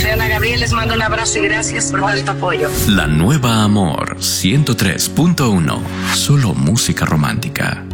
Soy Ana Gabriel, les mando un abrazo y gracias por tanto apoyo. La Nueva Amor 103.1. Solo música romántica.